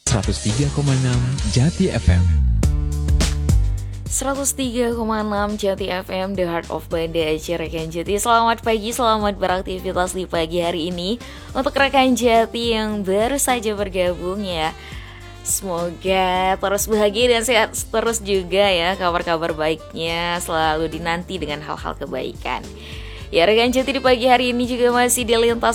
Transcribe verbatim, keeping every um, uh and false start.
seratus tiga koma enam Jati F M. seratus tiga koma enam Jati F M, The Heart of Banda Aceh Rekan Jati. Selamat pagi, selamat beraktivitas di pagi hari ini. Untuk rekan Jati yang baru saja bergabung ya, semoga terus bahagia dan sehat terus juga ya. Kabar-kabar baiknya selalu dinanti dengan hal-hal kebaikan. Ya rekan Jati, di pagi hari ini juga masih di Lintas